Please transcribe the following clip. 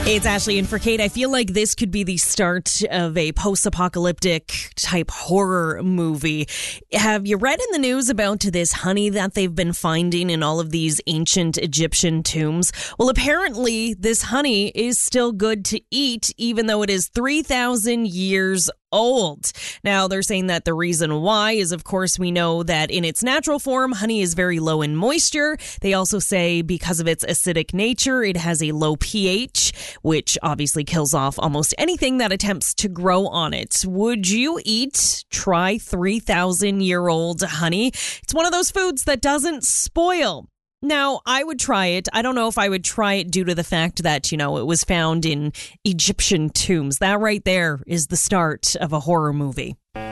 It's Ashley in for Kate. I feel like this could be the start of a post-apocalyptic type horror movie. Have you read in the news about this honey that they've been finding in all of these ancient Egyptian tombs? Well, apparently this honey is still good to eat, even though it is 3,000 years old. Now, they're saying that the reason why is, of course, we know that in its natural form, honey is very low in moisture. They also say because of its acidic nature, it has a low pH, which obviously kills off almost anything that attempts to grow on it. Would you try 3,000-year-old honey? It's one of those foods that doesn't spoil. Now, I would try it. I don't know if I would try it due to the fact that, it was found in Egyptian tombs. That right there is the start of a horror movie.